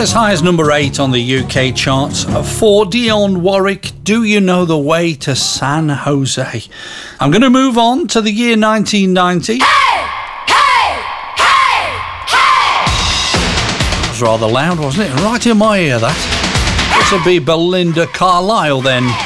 as high as number 8 on the UK charts for Dionne Warwick, Do You Know the Way to San Jose? I'm going to move on to the year 1990. That was rather loud, wasn't it? Right in my ear, that. This would be Belinda Carlisle then.